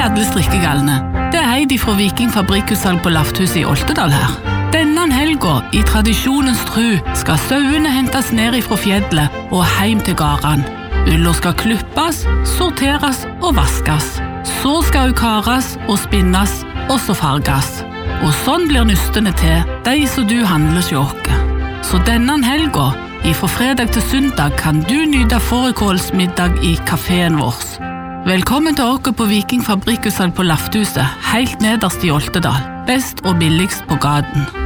alle strikkegalne. Det Heidi fra Viking Fabrikkutsalg på Lafthuset i Oltedal her. Denne helga, i tradisjonens tru, skal sauene hentes ned fra fjellet og heim til gårdene. Ulla skal klippes, sorteres og vaskes. Så skal hun kares og spinnes, og så farges. Og sånn blir nystene til, de som du handler hos oss. Så denne helga, fra fredag til søndag, kan du nyte fårikålsmiddag i kaféen vår. Velkommen til oss på Viking Fabrikkutsalg på Lafthuset, helt nederst i Oltedal. Best og billigst på gaten.